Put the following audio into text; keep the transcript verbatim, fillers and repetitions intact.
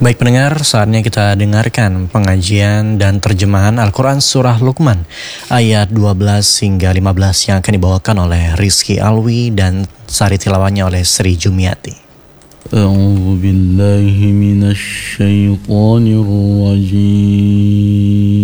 Baik pendengar, saatnya kita dengarkan pengajian dan terjemahan Al-Quran Surah Luqman ayat dua belas hingga lima belas yang akan dibawakan oleh Rizky Alwi dan sari tilawahnya oleh Sri Jumiati. A'udzu billahi minasy syaithanir rajim.